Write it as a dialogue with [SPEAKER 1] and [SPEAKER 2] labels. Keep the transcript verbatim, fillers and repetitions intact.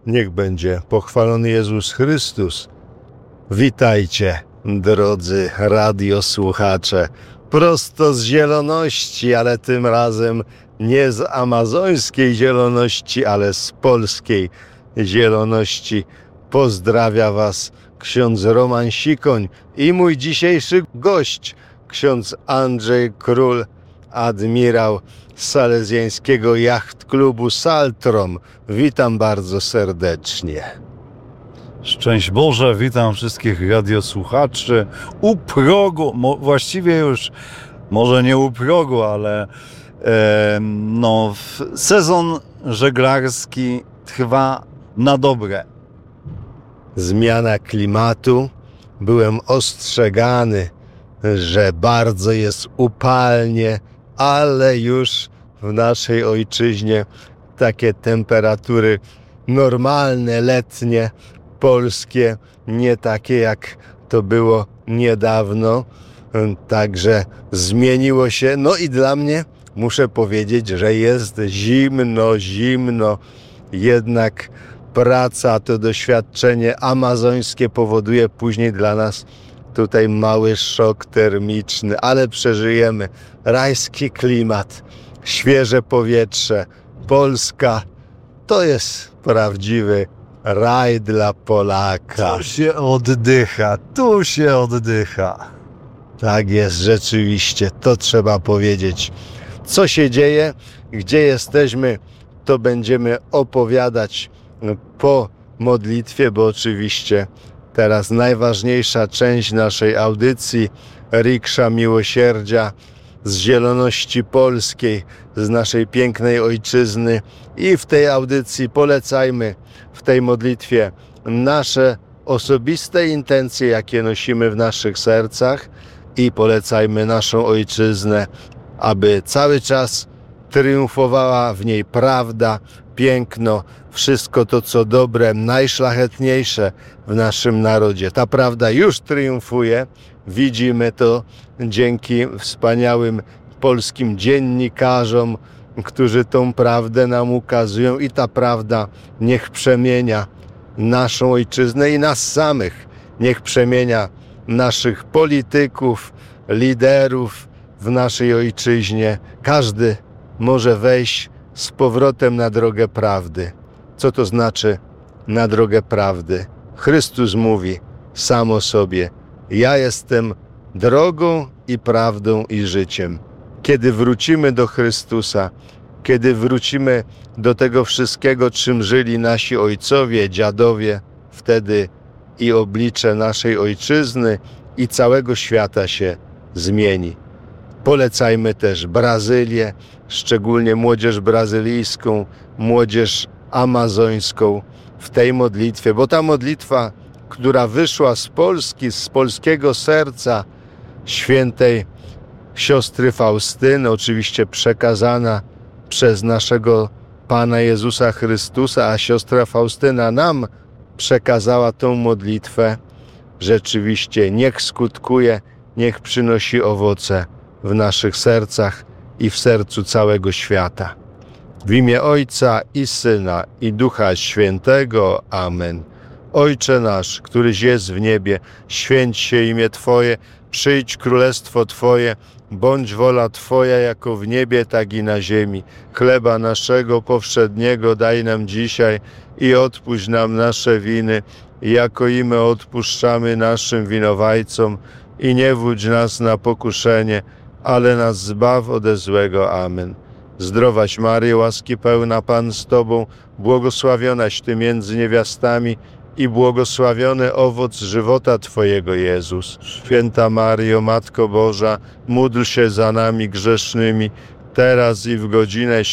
[SPEAKER 1] Niech będzie pochwalony Jezus Chrystus. Witajcie, drodzy radiosłuchacze, prosto z zieloności, ale tym razem nie z amazońskiej zieloności, ale z polskiej zieloności. Pozdrawia Was ksiądz Roman Sikoń i mój dzisiejszy gość, ksiądz Andrzej Król, admirał salezjańskiego jacht klubu Saltrom. Witam bardzo serdecznie.
[SPEAKER 2] Szczęść Boże, witam wszystkich radiosłuchaczy u progu, mo, właściwie już może nie u progu, ale e, no, sezon żeglarski trwa na dobre.
[SPEAKER 1] Zmiana klimatu. Byłem ostrzegany, że bardzo jest upalnie, ale już w naszej ojczyźnie takie temperatury normalne, letnie, polskie, nie takie jak to było niedawno. Także zmieniło się. No i dla mnie muszę powiedzieć, że jest zimno, zimno. Jednak praca, to doświadczenie amazońskie powoduje później dla nas tutaj mały szok termiczny, ale przeżyjemy. Rajski klimat, świeże powietrze, Polska to jest prawdziwy raj dla Polaka.
[SPEAKER 2] Tu się oddycha, tu się oddycha.
[SPEAKER 1] Tak jest, rzeczywiście, to trzeba powiedzieć. Co się dzieje, gdzie jesteśmy, to będziemy opowiadać po modlitwie, bo oczywiście teraz najważniejsza część naszej audycji, Riksza Miłosierdzia z zieloności polskiej, z naszej pięknej ojczyzny. I w tej audycji polecajmy, w tej modlitwie, nasze osobiste intencje, jakie nosimy w naszych sercach, i polecajmy naszą ojczyznę, aby cały czas triumfowała w niej prawda, piękno, wszystko to, co dobre, najszlachetniejsze w naszym narodzie. Ta prawda już triumfuje. Widzimy to dzięki wspaniałym polskim dziennikarzom, którzy tą prawdę nam ukazują, i ta prawda niech przemienia naszą ojczyznę i nas samych. Niech przemienia naszych polityków, liderów w naszej ojczyźnie. Każdy może wejść z powrotem na drogę prawdy. Co to znaczy na drogę prawdy? Chrystus mówi sam o sobie: ja jestem drogą i prawdą i życiem. Kiedy wrócimy do Chrystusa, kiedy wrócimy do tego wszystkiego, czym żyli nasi ojcowie, dziadowie, wtedy i oblicze naszej ojczyzny i całego świata się zmieni. Polecajmy też Brazylię, szczególnie młodzież brazylijską, młodzież amazońską w tej modlitwie, bo ta modlitwa, która wyszła z Polski, z polskiego serca świętej siostry Faustyny, oczywiście przekazana przez naszego Pana Jezusa Chrystusa, a siostra Faustyna nam przekazała tą modlitwę, rzeczywiście niech skutkuje, niech przynosi owoce w naszych sercach i w sercu całego świata. W imię Ojca i Syna i Ducha Świętego. Amen. Ojcze nasz, któryś jest w niebie, święć się imię Twoje, przyjdź królestwo Twoje, bądź wola Twoja jako w niebie, tak i na ziemi. Chleba naszego powszedniego daj nam dzisiaj i odpuść nam nasze winy, jako i my odpuszczamy naszym winowajcom, i nie wódź nas na pokuszenie, ale nas zbaw ode złego. Amen. Zdrowaś Maryjo, łaski pełna, Pan z Tobą, błogosławionaś Ty między niewiastami i błogosławiony owoc żywota Twojego, Jezus. Święta Maryjo, Matko Boża, módl się za nami grzesznymi, teraz i w godzinę